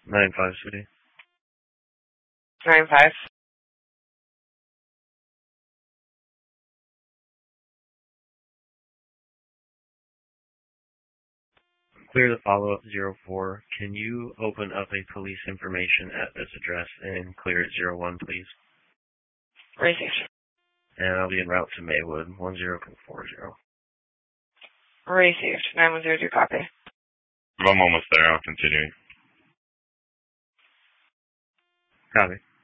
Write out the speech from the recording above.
9-5 City. 9-5. Clear the follow-up 04. Can you open up a police information at this address and clear it 01, please? Received. And I'll be en route to Maywood, 1040. Received. 9102, copy. I'm almost there. I'll continue. Copy.